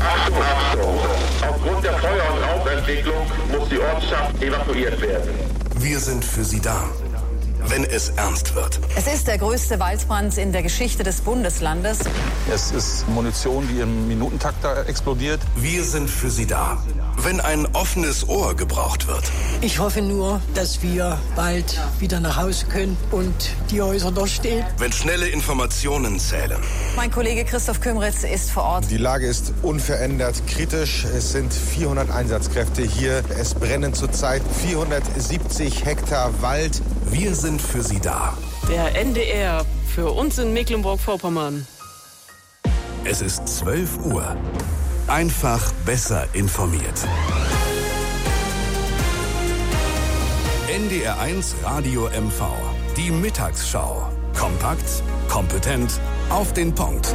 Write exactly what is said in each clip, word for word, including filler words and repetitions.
Achtung, Achtung! Aufgrund der Feuer- und Rauchentwicklung muss die Ortschaft evakuiert werden. Wir sind für Sie da, wenn es ernst wird. Es ist der größte Waldbrand in der Geschichte des Bundeslandes. Es ist Munition, die im Minutentakt da explodiert. Wir sind für Sie da, wenn ein offenes Ohr gebraucht wird. Ich hoffe nur, dass wir bald wieder nach Hause können und die Häuser noch stehen. Wenn schnelle Informationen zählen. Mein Kollege Christoph Kümritz ist vor Ort. Die Lage ist unverändert kritisch. Es sind vierhundert Einsatzkräfte hier. Es brennen zurzeit vierhundertsiebzig Hektar Wald. Wir sind für Sie da. Der N D R für uns in Mecklenburg-Vorpommern. Es ist zwölf Uhr. Einfach besser informiert. N D R eins Radio M V. Die Mittagsschau. Kompakt, kompetent, auf den Punkt.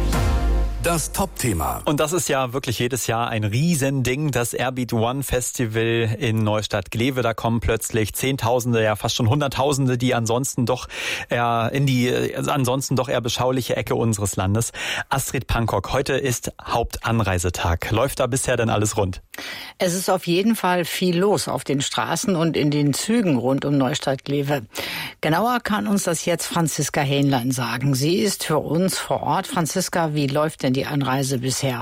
Das Top-Thema. Und das ist ja wirklich jedes Jahr ein Riesending, das Airbeat One Festival in Neustadt-Glewe. Da kommen plötzlich Zehntausende, ja fast schon Hunderttausende, die ansonsten doch eher in die also ansonsten doch eher beschauliche Ecke unseres Landes. Astrid Pankok, heute ist Hauptanreisetag. Läuft da bisher denn alles rund? Es ist auf jeden Fall viel los auf den Straßen und in den Zügen rund um Neustadt-Glewe. Genauer kann uns das jetzt Franziska Hähnlein sagen. Sie ist für uns vor Ort. Franziska, wie läuft denn die Anreise bisher?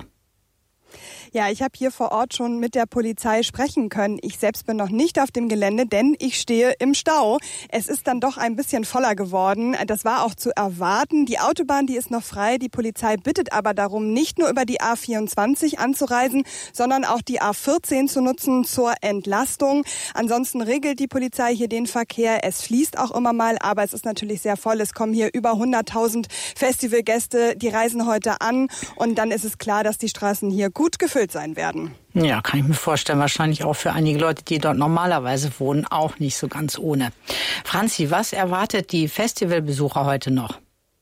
Ja, ich habe hier vor Ort schon mit der Polizei sprechen können. Ich selbst bin noch nicht auf dem Gelände, denn ich stehe im Stau. Es ist dann doch ein bisschen voller geworden. Das war auch zu erwarten. Die Autobahn, die ist noch frei. Die Polizei bittet aber darum, nicht nur über die A vierundzwanzig anzureisen, sondern auch die A vierzehn zu nutzen zur Entlastung. Ansonsten regelt die Polizei hier den Verkehr. Es fließt auch immer mal, aber es ist natürlich sehr voll. Es kommen hier über hunderttausend Festivalgäste, die reisen heute an. Und dann ist es klar, dass die Straßen hier gut gefüllt sein werden. Ja, kann ich mir vorstellen. Wahrscheinlich auch für einige Leute, die dort normalerweise wohnen, auch nicht so ganz ohne. Franzi, was erwartet die Festivalbesucher heute noch?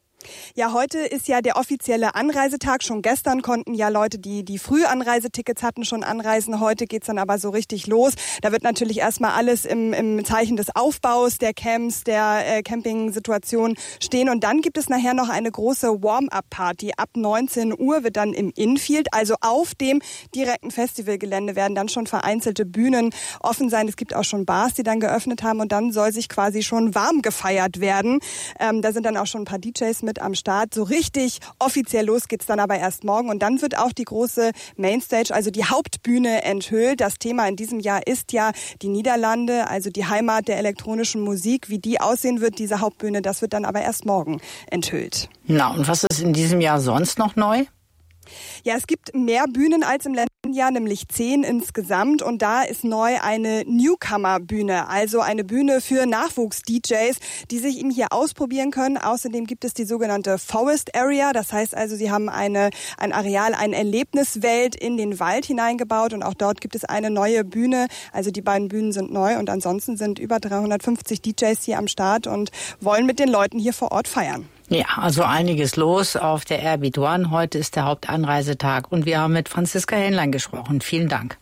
Ja, heute ist ja der offizielle Anreisetag. Schon gestern konnten ja Leute, die die Frühanreisetickets hatten, schon anreisen. Heute geht's dann aber so richtig los. Da wird natürlich erstmal alles im, im Zeichen des Aufbaus, der Camps, der äh, Camping-Situation stehen. Und dann gibt es nachher noch eine große Warm-up-Party. Ab neunzehn Uhr wird dann im Infield, also auf dem direkten Festivalgelände, werden dann schon vereinzelte Bühnen offen sein. Es gibt auch schon Bars, die dann geöffnet haben. Und dann soll sich quasi schon warm gefeiert werden. Ähm, da sind dann auch schon ein paar D Js mit am Start. So richtig offiziell los geht's dann aber erst morgen. Und dann wird auch die große Mainstage, also die Hauptbühne, enthüllt. Das Thema in diesem Jahr ist ja die Niederlande, also die Heimat der elektronischen Musik. Wie die aussehen wird, diese Hauptbühne, das wird dann aber erst morgen enthüllt. Na, und was ist in diesem Jahr sonst noch neu? Ja, es gibt mehr Bühnen als im letzten Jahr, nämlich zehn insgesamt. Und da ist neu eine Newcomer-Bühne, also eine Bühne für Nachwuchs-D Js, die sich eben hier ausprobieren können. Außerdem gibt es die sogenannte Forest Area. Das heißt also, sie haben eine, ein Areal, eine Erlebniswelt in den Wald hineingebaut. Und auch dort gibt es eine neue Bühne. Also die beiden Bühnen sind neu. Und ansonsten sind über dreihundertfünfzig D Js hier am Start und wollen mit den Leuten hier vor Ort feiern. Ja, also einiges los auf der Airbeat One. Heute ist der Hauptanreisetag und wir haben mit Franziska Hähnlein gesprochen. Vielen Dank.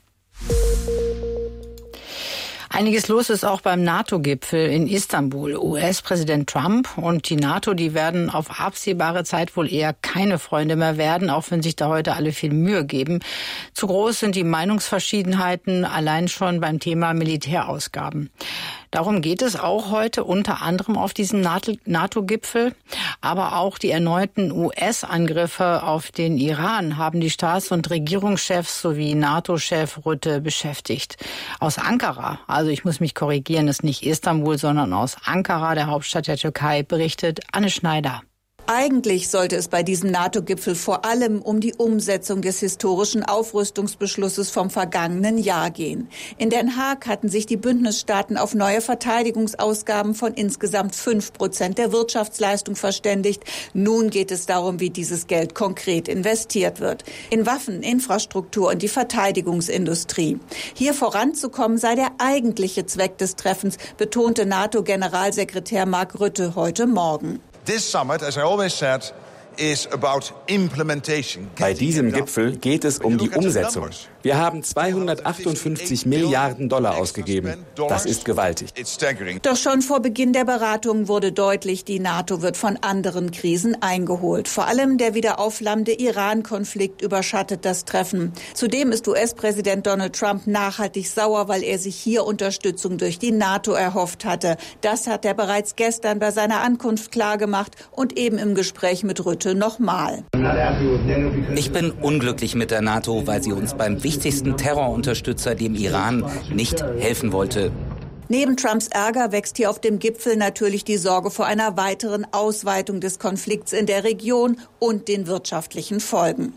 Einiges los ist auch beim NATO-Gipfel in Istanbul. U S-Präsident Trump und die NATO, die werden auf absehbare Zeit wohl eher keine Freunde mehr werden, auch wenn sich da heute alle viel Mühe geben. Zu groß sind die Meinungsverschiedenheiten allein schon beim Thema Militärausgaben. Darum geht es auch heute unter anderem auf diesem NATO-Gipfel. Aber auch die erneuten U S-Angriffe auf den Iran haben die Staats- und Regierungschefs sowie NATO-Chef Rutte beschäftigt. Aus Ankara, also ich muss mich korrigieren, ist nicht Istanbul, sondern aus Ankara, der Hauptstadt der Türkei, berichtet Anne Schneider. Eigentlich sollte es bei diesem NATO-Gipfel vor allem um die Umsetzung des historischen Aufrüstungsbeschlusses vom vergangenen Jahr gehen. In Den Haag hatten sich die Bündnisstaaten auf neue Verteidigungsausgaben von insgesamt fünf Prozent der Wirtschaftsleistung verständigt. Nun geht es darum, wie dieses Geld konkret investiert wird. In Waffen, Infrastruktur und die Verteidigungsindustrie. Hier voranzukommen sei der eigentliche Zweck des Treffens, betonte NATO-Generalsekretär Mark Rutte heute Morgen. This summit, as I always said, Bei diesem Gipfel geht es um die Umsetzung. Wir haben zweihundertachtundfünfzig Milliarden Dollar ausgegeben. Das ist gewaltig. Doch schon vor Beginn der Beratungen wurde deutlich, die NATO wird von anderen Krisen eingeholt. Vor allem der wieder aufflammende Iran-Konflikt überschattet das Treffen. Zudem ist U S-Präsident Donald Trump nachhaltig sauer, weil er sich hier Unterstützung durch die NATO erhofft hatte. Das hat er bereits gestern bei seiner Ankunft klargemacht und eben im Gespräch mit Rutte nochmal. Ich bin unglücklich mit der NATO, weil sie uns beim wichtigsten Terrorunterstützer, dem Iran, nicht helfen wollte. Neben Trumps Ärger wächst hier auf dem Gipfel natürlich die Sorge vor einer weiteren Ausweitung des Konflikts in der Region und den wirtschaftlichen Folgen.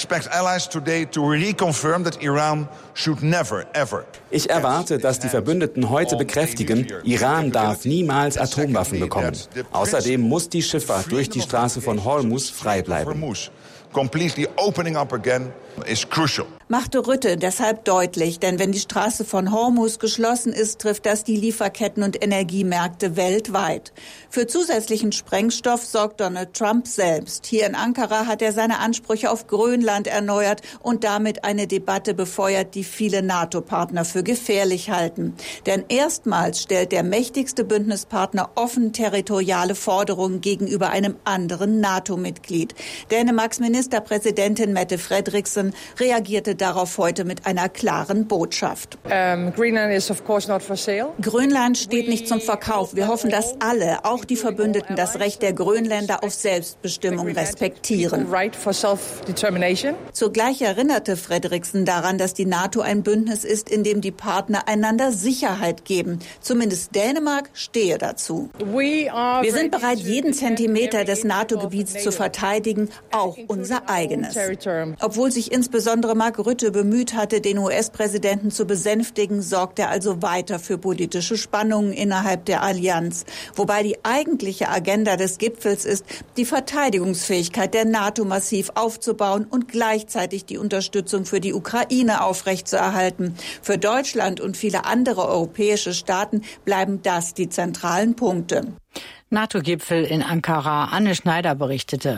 Ich erwarte, dass die Verbündeten heute bekräftigen, Iran darf niemals Atomwaffen bekommen. Außerdem muss die Schifffahrt durch die Straße von Hormuz frei bleiben. Completely opening up again is crucial. Machte Rutte deshalb deutlich, denn wenn die Straße von Hormuz geschlossen ist, trifft das die Lieferketten und Energiemärkte weltweit. Für zusätzlichen Sprengstoff sorgt Donald Trump selbst. Hier in Ankara hat er seine Ansprüche auf Grönland erneuert und damit eine Debatte befeuert, die viele NATO-Partner für gefährlich halten. Denn erstmals stellt der mächtigste Bündnispartner offen territoriale Forderungen gegenüber einem anderen NATO-Mitglied. Dänemarks Ministerpräsidentin Mette Frederiksen reagierte darauf heute mit einer klaren Botschaft. Um, Greenland is of course not for sale. Grönland steht nicht zum Verkauf. Wir hoffen, dass alle, auch die Verbündeten, das Recht der Grönländer auf Selbstbestimmung respektieren. Right for self-determination. Zugleich erinnerte Frederiksen daran, dass die NATO ein Bündnis ist, in dem die Partner einander Sicherheit geben. Zumindest Dänemark stehe dazu. Wir sind bereit, jeden Zentimeter des NATO-Gebiets zu verteidigen, auch unser eigenes. Obwohl sich insbesondere Mark Rutte bemüht hatte, den U S-Präsidenten zu besänftigen, sorgt er also weiter für politische Spannungen innerhalb der Allianz. Wobei die eigentliche Agenda des Gipfels ist, die Verteidigungsfähigkeit der NATO massiv aufzubauen und gleichzeitig die Unterstützung für die Ukraine aufrechtzuerhalten. Für Deutschland und viele andere europäische Staaten bleiben das die zentralen Punkte. NATO-Gipfel in Ankara. Anne Schneider berichtete.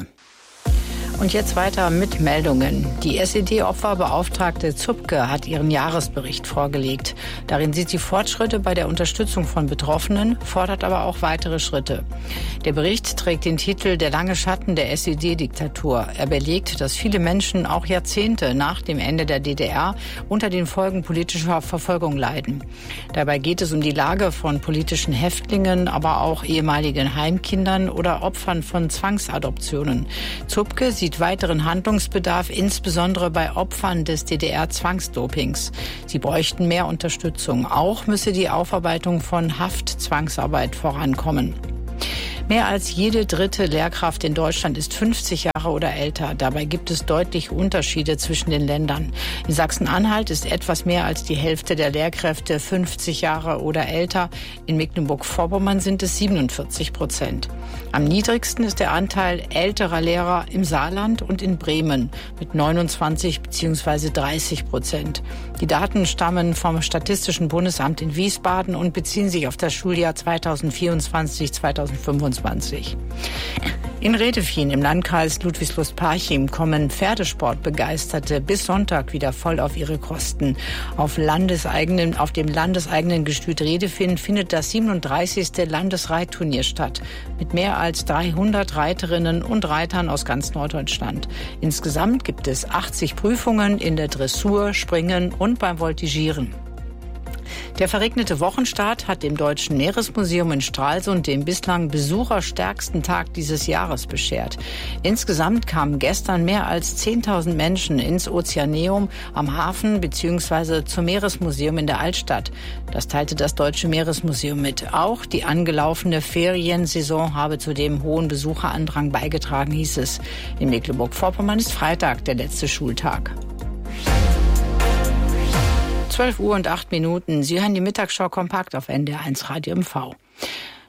Und jetzt weiter mit Meldungen. Die S E D-Opferbeauftragte Zupke hat ihren Jahresbericht vorgelegt. Darin sieht sie Fortschritte bei der Unterstützung von Betroffenen, fordert aber auch weitere Schritte. Der Bericht trägt den Titel Der lange Schatten der S E D-Diktatur. Er belegt, dass viele Menschen auch Jahrzehnte nach dem Ende der D D R unter den Folgen politischer Verfolgung leiden. Dabei geht es um die Lage von politischen Häftlingen, aber auch ehemaligen Heimkindern oder Opfern von Zwangsadoptionen. Zupke sieht weiteren Handlungsbedarf, insbesondere bei Opfern des D D R-Zwangsdopings. Sie bräuchten mehr Unterstützung. Auch müsse die Aufarbeitung von Haftzwangsarbeit vorankommen. Mehr als jede dritte Lehrkraft in Deutschland ist fünfzig Jahre oder älter. Dabei gibt es deutliche Unterschiede zwischen den Ländern. In Sachsen-Anhalt ist etwas mehr als die Hälfte der Lehrkräfte fünfzig Jahre oder älter. In Mecklenburg-Vorpommern sind es siebenundvierzig Prozent. Am niedrigsten ist der Anteil älterer Lehrer im Saarland und in Bremen mit neunundzwanzig bzw. dreißig Prozent. Die Daten stammen vom Statistischen Bundesamt in Wiesbaden und beziehen sich auf das Schuljahr zweitausendvierundzwanzig zweitausendfünfundzwanzig. In Redefien im Landkreis Ludwigslust-Parchim kommen Pferdesportbegeisterte bis Sonntag wieder voll auf ihre Kosten. Auf, landeseigenen, auf dem landeseigenen Gestüt Redefien findet das siebenunddreißigste Landesreitturnier statt. Mit mehr als dreihundert Reiterinnen und Reitern aus ganz Norddeutschland. Insgesamt gibt es achtzig Prüfungen in der Dressur, Springen und beim Voltigieren. Der verregnete Wochenstart hat dem Deutschen Meeresmuseum in Stralsund den bislang besucherstärksten Tag dieses Jahres beschert. Insgesamt kamen gestern mehr als zehntausend Menschen ins Ozeaneum am Hafen bzw. zum Meeresmuseum in der Altstadt. Das teilte das Deutsche Meeresmuseum mit. Auch die angelaufene Feriensaison habe zu dem hohen Besucherandrang beigetragen, hieß es. In Mecklenburg-Vorpommern ist Freitag der letzte Schultag. zwölf Uhr und acht Minuten. Sie hören die Mittagsschau kompakt auf N D R eins Radio M V.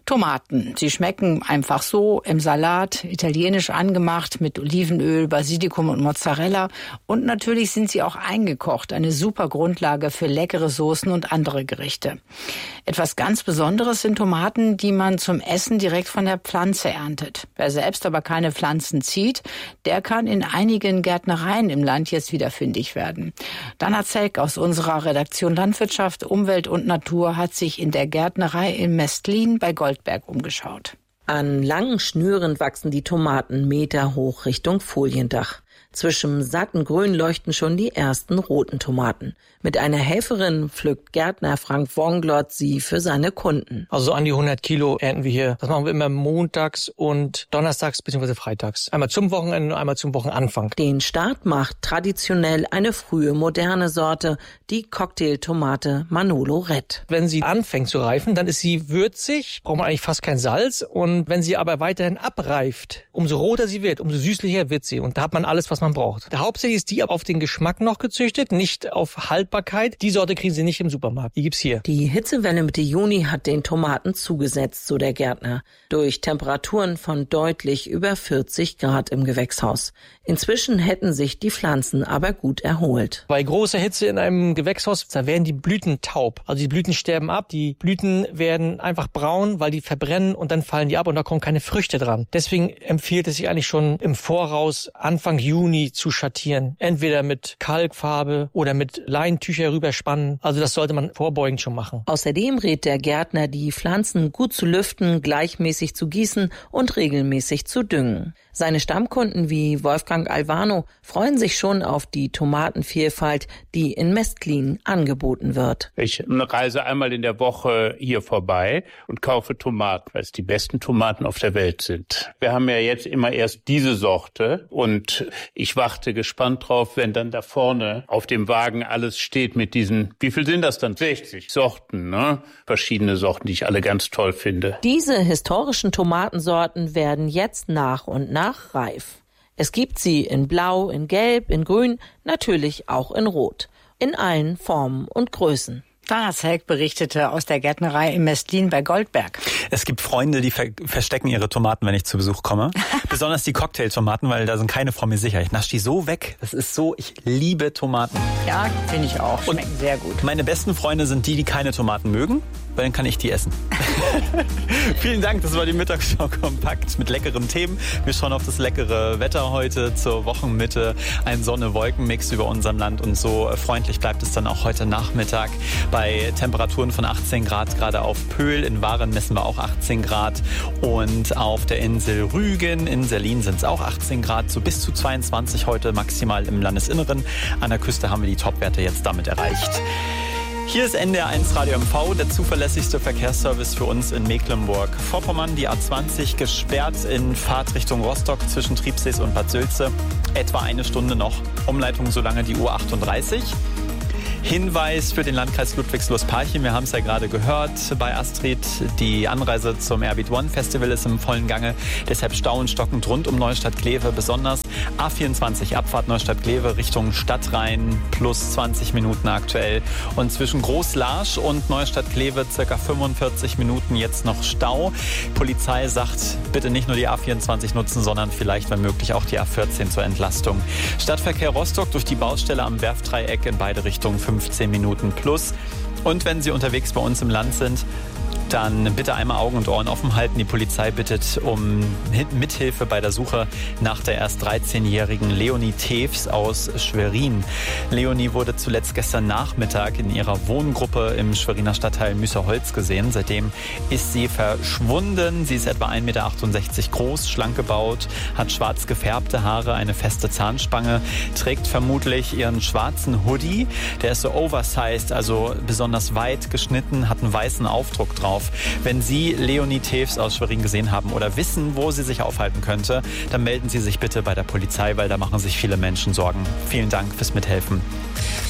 Tomaten. Sie schmecken einfach so im Salat, italienisch angemacht mit Olivenöl, Basilikum und Mozzarella. Und natürlich sind sie auch eingekocht, eine super Grundlage für leckere Soßen und andere Gerichte. Etwas ganz Besonderes sind Tomaten, die man zum Essen direkt von der Pflanze erntet. Wer selbst aber keine Pflanzen zieht, der kann in einigen Gärtnereien im Land jetzt wieder fündig werden. Dana Zelk aus unserer Redaktion Landwirtschaft, Umwelt und Natur hat sich in der Gärtnerei in Mestlin bei Goldberg umgeschaut. An langen Schnüren wachsen die Tomaten meterhoch Richtung Foliendach. Zwischen satten Grün leuchten schon die ersten roten Tomaten. Mit einer Helferin pflückt Gärtner Frank Wonglott sie für seine Kunden. Also an die hundert Kilo ernten wir hier. Das machen wir immer montags und donnerstags bzw. freitags. Einmal zum Wochenende und einmal zum Wochenanfang. Den Start macht traditionell eine frühe moderne Sorte, die Cocktailtomate Manolo Red. Wenn sie anfängt zu reifen, dann ist sie würzig, braucht man eigentlich fast kein Salz. Und wenn sie aber weiterhin abreift, umso roter sie wird, umso süßlicher wird sie. Und da hat man alles, was man braucht. Hauptsächlich ist die aber auf den Geschmack noch gezüchtet, nicht auf Haltbarkeit. Die Sorte kriegen Sie nicht im Supermarkt. Die gibt's hier. Die Hitzewelle Mitte Juni hat den Tomaten zugesetzt, so der Gärtner. Durch Temperaturen von deutlich über vierzig Grad im Gewächshaus. Inzwischen hätten sich die Pflanzen aber gut erholt. Bei großer Hitze in einem Gewächshaus, da werden die Blüten taub. Also die Blüten sterben ab. Die Blüten werden einfach braun, weil die verbrennen und dann fallen die ab und da kommen keine Früchte dran. Deswegen empfiehlt es sich eigentlich schon im Voraus Anfang Juni zu schattieren. Entweder mit Kalkfarbe oder mit Leintücher rüberspannen. Also das sollte man vorbeugend schon machen. Außerdem rät der Gärtner, die Pflanzen gut zu lüften, gleichmäßig zu gießen und regelmäßig zu düngen. Seine Stammkunden wie Wolfgang Alvano freuen sich schon auf die Tomatenvielfalt, die in Mestlin angeboten wird. Ich reise einmal in der Woche hier vorbei und kaufe Tomaten, weil es die besten Tomaten auf der Welt sind. Wir haben ja jetzt immer erst diese Sorte und ich warte gespannt drauf, wenn dann da vorne auf dem Wagen alles steht mit diesen, wie viel sind das dann? sechzig Sorten, ne? Verschiedene Sorten, die ich alle ganz toll finde. Diese historischen Tomatensorten werden jetzt nach und nach reif. Es gibt sie in Blau, in Gelb, in Grün, natürlich auch in Rot. In allen Formen und Größen. Dana Zelk berichtete aus der Gärtnerei in Mestlin bei Goldberg. Es gibt Freunde, die ver- verstecken ihre Tomaten, wenn ich zu Besuch komme. Besonders die Cocktailtomaten, weil da sind keine vor mir sicher. Ich nasche die so weg. Das ist so, ich liebe Tomaten. Ja, finde ich auch. Schmecken Und sehr gut. Meine besten Freunde sind die, die keine Tomaten mögen, weil dann kann ich die essen. Vielen Dank, das war die Mittagsschau kompakt mit leckeren Themen. Wir schauen auf das leckere Wetter heute zur Wochenmitte. Ein Sonne-Wolken-Mix über unserem Land und so freundlich bleibt es dann auch heute Nachmittag. Bei Temperaturen von achtzehn Grad, gerade auf Pöhl. In Waren messen wir auch achtzehn Grad. Und auf der Insel Rügen in Selin sind es auch achtzehn Grad, so bis zu zweiundzwanzig heute maximal im Landesinneren. An der Küste haben wir die Topwerte jetzt damit erreicht. Hier ist N D R eins Radio M V, der zuverlässigste Verkehrsservice für uns in Mecklenburg-Vorpommern. Die A zwanzig gesperrt in Fahrtrichtung Rostock zwischen Triebsees und Bad Sülze. Etwa eine Stunde noch. Umleitung solange die U achtunddreißig. Hinweis für den Landkreis Ludwigslust-Parchim. Wir haben es ja gerade gehört bei Astrid. Die Anreise zum Airbeat One Festival ist im vollen Gange. Deshalb Stau und stockend rund um Neustadt-Glewe besonders. A vierundzwanzig Abfahrt Neustadt-Glewe Richtung Stadtrhein plus zwanzig Minuten aktuell. Und zwischen Groß-Laasch und Neustadt-Glewe circa fünfundvierzig Minuten jetzt noch Stau. Polizei sagt, bitte nicht nur die A vierundzwanzig nutzen, sondern vielleicht, wenn möglich, auch die A vierzehn zur Entlastung. Stadtverkehr Rostock durch die Baustelle am Werftdreieck in beide Richtungen fünfzehn Minuten plus. Und wenn Sie unterwegs bei uns im Land sind, dann bitte einmal Augen und Ohren offen halten. Die Polizei bittet um Mithilfe bei der Suche nach der erst dreizehnjährigen Leonie Tews aus Schwerin. Leonie wurde zuletzt gestern Nachmittag in ihrer Wohngruppe im Schweriner Stadtteil Müsserholz gesehen. Seitdem ist sie verschwunden. Sie ist etwa ein Meter achtundsechzig groß, schlank gebaut, hat schwarz gefärbte Haare, eine feste Zahnspange, trägt vermutlich ihren schwarzen Hoodie. Der ist so oversized, also besonders weit geschnitten, hat einen weißen Aufdruck drauf. Wenn Sie Leonie Tews aus Schwerin gesehen haben oder wissen, wo sie sich aufhalten könnte, dann melden Sie sich bitte bei der Polizei, weil da machen sich viele Menschen Sorgen. Vielen Dank fürs Mithelfen.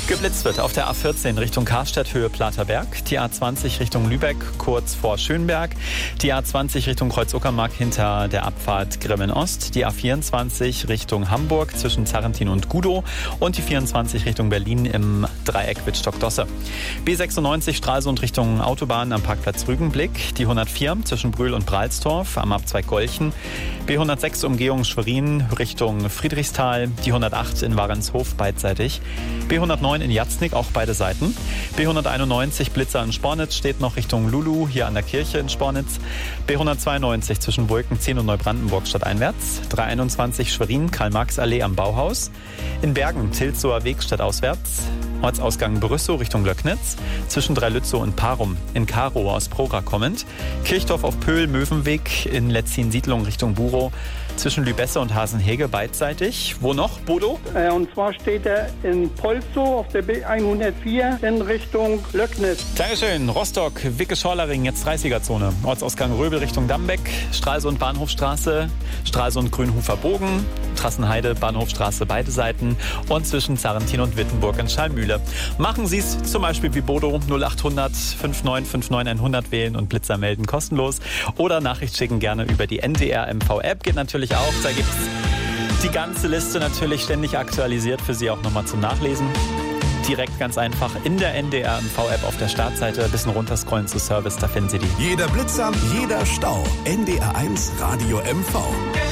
Geblitzt wird auf der A vierzehn Richtung Karstadt Höhe Platerberg, die A zwanzig Richtung Lübeck kurz vor Schönberg, die A zwanzig Richtung Kreuz-Uckermark hinter der Abfahrt Grimmen-Ost, die A vierundzwanzig Richtung Hamburg zwischen Zarrentin und Gudow und die vierundzwanzig Richtung Berlin im Dreieck Wittstock-Dosse. B sechsundneunzig Stralsund Richtung Autobahn am Parkplatz Rügenblick, die hundertvier zwischen Brühl und Breilsdorf am Abzweig Golchen, B hundertsechs Umgehung Schwerin Richtung Friedrichsthal, die hundertacht in Warenshof beidseitig, B hundertneun in Jatznig, auch beide Seiten. B hunderteinundneunzig Blitzer in Spornitz steht noch Richtung Lulu, hier an der Kirche in Spornitz. B hundertzweiundneunzig zwischen Wolkenzien und Neubrandenburg stadteinwärts. dreihunderteinundzwanzig Schwerin, Karl-Marx-Allee am Bauhaus. In Bergen Tilzower Weg stadtauswärts. Ortsausgang Brüssow Richtung Löcknitz. Zwischen Dreilützow und Parum. In Karow aus Prora kommend. Kirchdorf auf Pöhl, Möwenweg. In Letzin-Siedlung Richtung Burow. Zwischen Lübesse und Hasenhege beidseitig. Wo noch, Bodo? Äh, und zwar steht er in Polzow auf der B hundertvier in Richtung Löcknitz. Dankeschön. Rostock, Wicke-Schorlering, jetzt dreißiger-Zone. Ortsausgang Röbel Richtung Dambeck. Stralsund Bahnhofstraße. Stralsund Grünhofer Bogen. Trassenheide, Bahnhofstraße beide Seiten. Und zwischen Zarrentin und Wittenburg in Schallmühle. Machen Sie es zum Beispiel wie Bodo null achthundert neunundfünfzig neunundfünfzig hundert wählen und Blitzer melden kostenlos. Oder Nachricht schicken gerne über die N D R M V-App. Geht natürlich auch. Da gibt es die ganze Liste natürlich ständig aktualisiert für Sie auch nochmal zum Nachlesen. Direkt ganz einfach in der N D R M V-App auf der Startseite. Ein bisschen runterscrollen zu Service, da finden Sie die. Jeder Blitzer, jeder Stau. N D R eins Radio M V.